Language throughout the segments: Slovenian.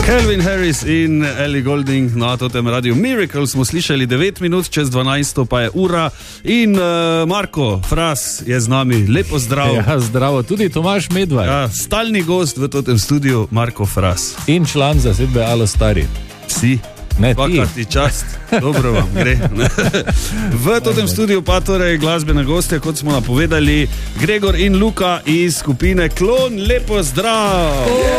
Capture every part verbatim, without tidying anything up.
Calvin Harris in Ellie Goulding na totem radiju Miracle smo slišali devet minut, čez dvanajsto pa je ura in uh, Marko Fras je z nami, lepo zdrav. Ja, zdravo, tudi Tomaž Medvaj. Ja, stalni gost v totem studiu Marko Fras. In član zasedbe Alo Stari. Si? Ne, ti čast, dobro vam gre. V totem studiu pa torej glasbene gostje, kot smo napovedali, Gregor in Luka iz skupine Klon, lepo zdrav.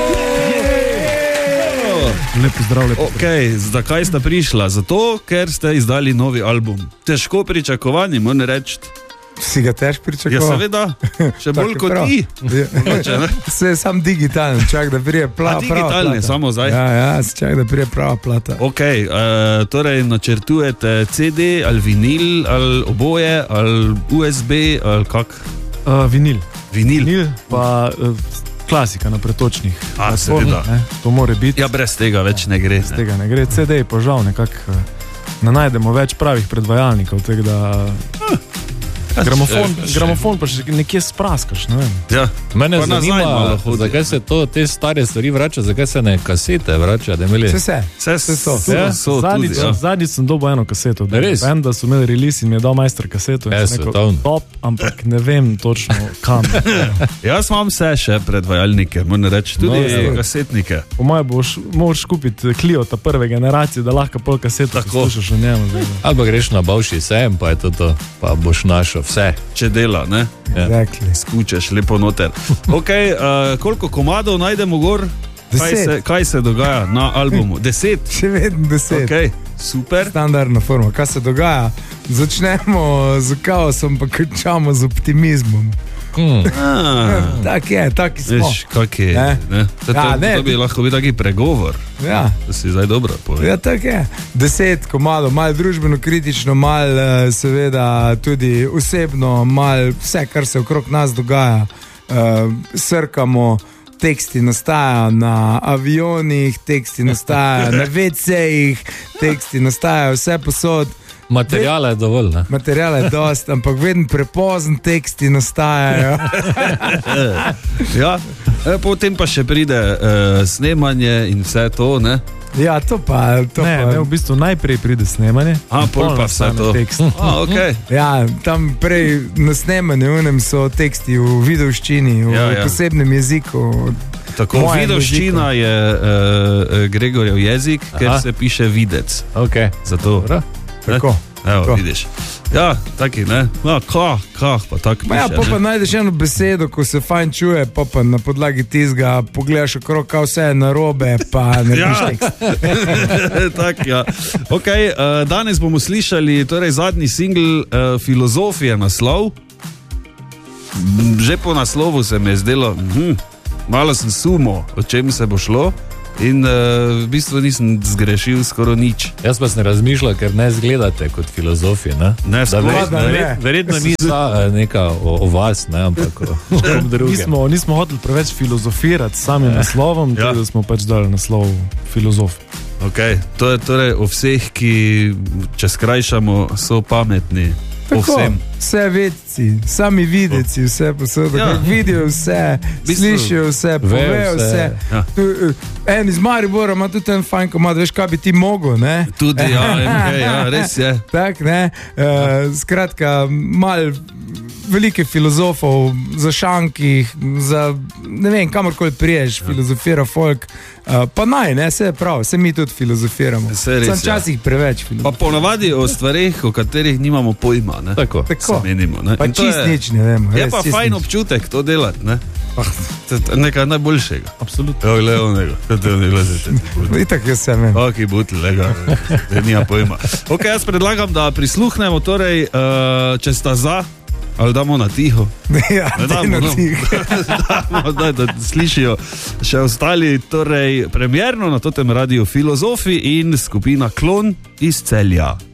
Lepo zdrav, lepo zdrav. Okay, zakaj sta prišla? Zato, ker ste izdali novi album. Težko pričakovani, moram reči. Si ga tež pričakoval? Ja, seveda, še bolj kot ti. Vse je sam digitalen, čak da prije pla, prava plata. Digitalni, samo zdaj. Ja, ja, čak da prije prava plata. Ok, uh, torej načrtujete C D ali vinil, ali oboje, ali U S B, ali kak? Uh, vinil. Vinil. Vinil, pa uh, klasika na pretočnih. A, seveda. Ne, to more biti. Ja, brez tega več ne gre. Brez tega ne gre. C D pa žal nekako ne najdemo več pravih predvajalnikov, tega da... Ah. Gramofon, gramofon pa še nekje spraskaš, ne vem. Ja. Mene zanima, zakaj se to, te stare stvari vrača, zakaj se ne kasete vrača, da imeli... Vse se, vse se so. Ja, so zadnjič, tudi, ja. zadnjič sem dobil eno kaseto. Res? Vem, da so imeli release in mi je dal majster kaseto. Ja, svetovno. Top, ampak ne vem točno kam. Jaz imam vse še predvajalnike, moram reči, tudi no, kasetnike. Po moje boš, moraš kupiti Clio ta prve generacije, da lahko pol kaseto poslušaš o njemu. Ali pa greš na Bavši sejem, pa je to to, pa boš našel vse. Če dela, ne? Exactly. Skučeš lepo noter. Ok, uh, koliko komadov najdemo gor? Kaj se, kaj se dogaja na albumu? Deset? Še vedno deset. Ok, super. Standardna forma. Kaj se dogaja? Začnemo z kaosom, pa končamo z optimizmom. Hmm. Tak je, taki smo. Veš, kak je, ne? Ne? To, Ja, to, ne. to bi lahko bil taki pregovor. Ja. To si zdaj dobro povedal. Ja, tako je. Deset komadov, malo družbeno kritično, malo seveda tudi osebno, malo vse, kar se okrog nas dogaja. Uh, srkamo, teksti nastajajo na avionih, teksti nastajajo na ve cejih, teksti nastajajo vse posod. Materijala je dovolj, ne? Materijala je dost, ampak vedno prepozen teksti nastajajo. Ja, e, potem pa še pride uh, snemanje in vse to, ne? Ja, to pa... To ne, pa... ne, v bistvu najprej pride snemanje. A, pol pa vse to. A, okay. Ja, tam prej na snemanju unem so teksti v videoščini, v ja, ja. posebnem jeziku. Tako, videoščina je uh, Gregorjev jezik, Aha. ker se piše videc. Ok. Zato. Tako. Evo, tako. Vidiš. Ja, taki, ne? Ja, kah, kah, pa tak piše. Ja, pa pa najdeš eno besedo, ko se fajn čuje, pa pa na podlagi tizga pogledaš okrog, kao vse je narobe, pa ne piš tekst. Tak, ja. Ok, uh, danes bomo slišali torej zadnji singl uh, Filozofije naslov. Že po naslovu se mi je zdelo, hm, malo sem sumo, o čem se bo šlo. In uh, v bistvu nisem zgrešil skoro nič. Jaz pa sem razmišljal, ker ne zgledate kot filozofi, ne? Ne, verjetno, ne. Verjetno ni za neka o, o vas, ne, ampak o, o drugem. Nismo, nismo hoteli preveč filozofirati s samim naslovom, ja. Tudi smo pač dali naslov filozof. Ok, to je torej o vseh, ki, če skrajšamo, so pametni. Tako, vse vedci, sami videci, vse posod, ja. Vidijo vse, Bistu, slišijo vse, povejo vse. vse. Ja. Tu, en iz Maribora ima tudi ten fajn komad, veš, kaj bi ti mogel, ne? Tudi, ja, M G, ja, res je. Tak, ne? Uh, skratka, mal velike filozofov za šankih, za, ne vem, kamorkoli priješ, ja. Filozofira folk, uh, pa naj, ne, vse je prav, vse mi tudi filozofiramo. Sem časih ja. preveč filozofiramo. Pa ponavadi o stvarih, o katerih nimamo pojma, ne? Tako. Tako. Menimo, ne? Pa čist je, nič ne vemo. Je pa fajn nič. Občutek to delati, ne? Nekaj najboljšega. Absolutno. Evo, le onega. Kaj ne glazete? Itak jaz sem vem. Ok, butl, lega. Nima pojma. Ok, jaz predlagam, da prisluhnemo, torej, uh, če sta za, ali damo na tiho. Ja, damo na tiho. Damo, da, da slišijo še ostali, torej, premierno na totem radiju Filozofi in skupina Klon iz Celja.